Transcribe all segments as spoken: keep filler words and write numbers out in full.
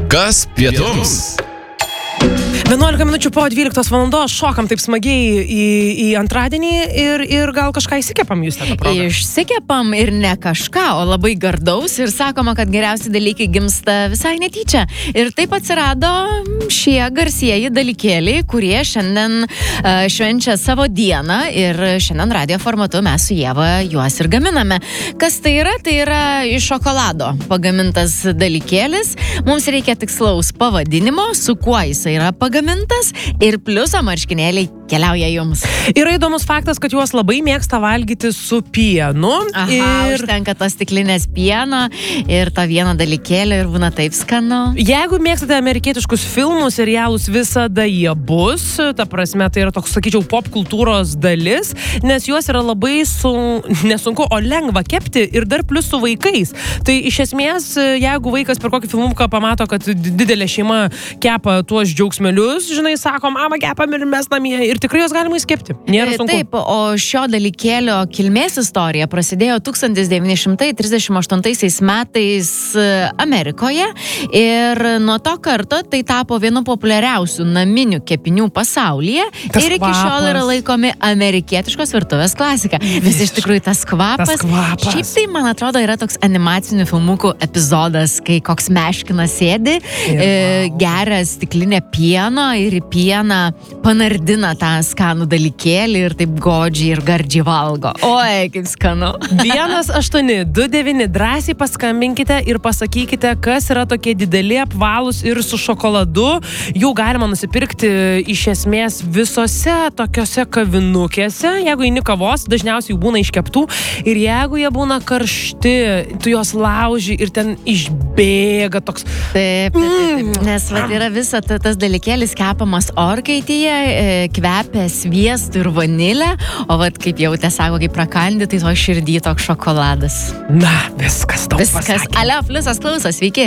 Kas pietums? vienuolika minučių po dvyliktos valandos šokam taip smagiai į, į antradienį ir, ir gal kažką įsikepam jūs tą progą. Išsikepam ir ne kažką, o labai gardaus ir sakoma, kad geriausi dalykai gimsta visai netyčia. Ir taip atsirado šie garsieji dalykėliai, kurie šiandien uh, švenčia savo dieną ir šiandien radio formatu mes su Ieva juos ir gaminame. Kas tai yra? Tai yra iš šokolado pagamintas dalykėlis. Mums reikia tikslaus pavadinimo, su kuo jisai yra pagamintas ir pliuso marškinėliai keliauja jums. Yra įdomus faktas, kad juos labai mėgsta valgyti su pienu. Aha, ir užtenka tos stiklinės pieno ir to vieno dalykėlio ir būna taip skanu. Jeigu mėgstate amerikietiškus filmus, serialus, visada jie bus. Ta prasme, tai yra toks, sakyčiau, pop kultūros dalis, nes juos yra labai su, nesunku, o lengva kepti ir dar plius su vaikais. Tai iš esmės, jeigu vaikas per kokį filmuką pamato, kad didelė šeima kepa tuos džiaugsmelius, žinai, sako, mama kepam ir mes namie ir tikrai jos galima įskepti. Nėra sunku. Taip, o šio dalykėlio kilmės istorija prasidėjo tūkstantis devyni šimtai trisdešimt aštuntaisiais metais Amerikoje ir nuo to karto tai tapo vienu populiariausių naminių kepinių pasaulyje. Tas ir iki kvapas. Šiol yra laikomi amerikietiškos virtuvės klasika. Vis iš tikrųjų tas kvapas. Tas kvapas. Šiaip tai, man atrodo, yra toks animacinių filmukų epizodas, kai koks meškinas sėdi, e, geria stiklinę pieno ir į pieną panardina tą skanų dalykėlį ir taip godžiai ir gardžiai valgo. Oi, kaip skanu. vienas aštuoni du devyni drąsiai paskambinkite ir pasakykite, kas yra tokie dideli, apvalūs ir su šokoladu. Jų galima nusipirkti iš esmės visose tokiose kavinukėse. Jeigu eini kavos, dažniausiai jų būna iškeptų. Ir jeigu jie būna karšti, tu juos lauži ir ten išbėga toks. Taip, taip, taip. taip. Nes vat, yra visa tas dalykėlis kepamas orkaityje, kvepia sviestu ir vanilę, o vat kaip jautė sako, kaip prakandi, tai to širdį toks šokoladas. Na, viskas daug Viskas. pasakė. Alio, pliusas klauso, sveiki.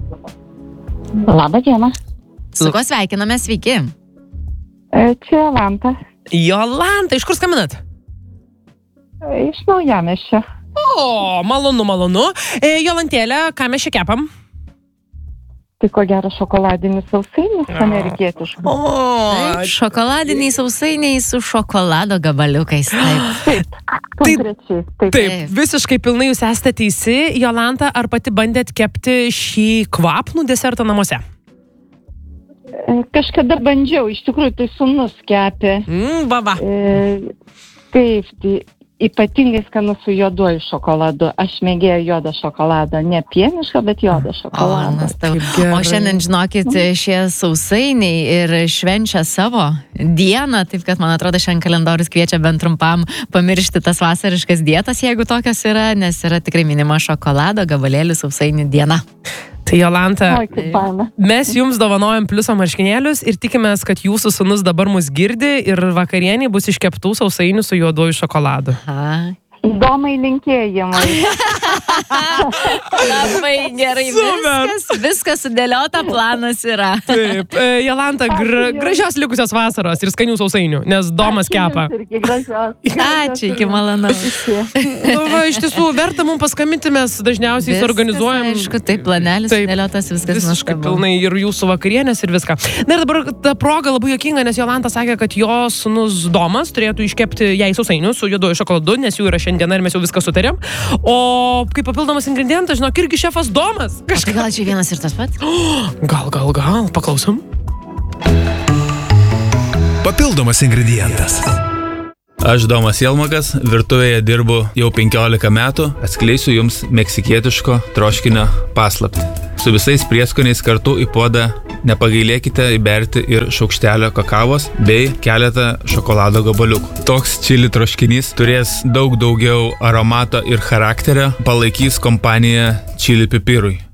Labą dieną. Su kuo sveikiname, sveiki. Čia Jolanta. Jolanta, iš kur skambinat? Iš Naujamiesčio. O, malonu, malonu. E, Jolantėlė, ką mes čia kepam? Tai ko gero šokoladinis sausainis amerikietiškas. O, Taip, šokoladiniai sausainiai su šokolado gabaliukais. Taip. Taip, konkrečiai. Taip. taip, visiškai pilnai jūs esate teisi. Jolanta, ar pati bandėt kepti šį kvapnų desertą namuose? Kažkada bandžiau, iš tikrųjų tai sūnus kepė. Mm, baba. E, taip, tai ypatingai skanu su juoduoju šokoladu. Aš mėgėjau juodą šokoladą. Ne pienišką, bet juodą šokoladą. O, o šiandien, žinokit, šie sausainiai ir švenčia savo dieną, taip kad, man atrodo, šiandien kalendorius kviečia bent trumpam pamiršti tas vasariškas dietas, jeigu tokios yra, nes yra tikrai minima šokolado gabalėlių sausainių diena. Tai Jolanta, Oi, kaip faina. mes jums dovanojam pliuso marškinėlius ir tikimės, kad jūsų sūnus dabar mus girdi ir vakarienė bus iškeptų sausainių su juoduoju šokoladu. Aha. Įdomai linkėjimai. Labai gerai, Super. viskas, viskas sudėliota, planas yra. Taip, e, Jolanta, gra, gražios likusios vasaros ir skanių sausainių, nes Domas kepa. Irgi gražios. Ačiū, iki malonaus. Nu, va, iš tiesų, verta mums paskambinti, mes dažniausiai Viskas, suorganizuojam. aišku, taip, planelis Taip. sudėliotas, viskas Visiškai nuostabu. pilnai ir jūsų vakarienės ir viską. Na ir dabar ta proga labai juokinga, nes Jolanta sakė, kad jos sūnus Domas turėtų iškepti jai sausainių su juoduoju šokoladu, nes jų yra šiandieną ir mes jau viską sutarėm. O kaip papildomas ingredientas, žinok, irgi šefas Domas. O tai gal čia vienas ir tas pats? Gal, gal, gal, paklausom. Papildomas ingredientas. Aš Domas Jelmakas, virtuvėje dirbu jau penkiolika metų, atskleisiu jums meksikietiško troškinio paslaptį. Su visais prieskoniais kartu į puodą nepagailėkite įberti ir šaukštelio kakavos bei keletą šokolado gabaliukų. Toks čili troškinys turės daug daugiau aromato ir charakterio, palaikys kompaniją čili pipirui.